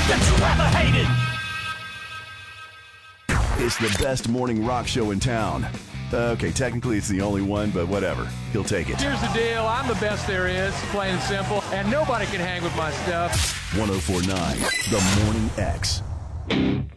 that you ever hated. It's the best morning rock show in town. Okay, technically it's the only one, but whatever. He'll take it. Here's the deal. I'm the best there is, plain and simple, and nobody can hang with my stuff. 104.9 The Morning X.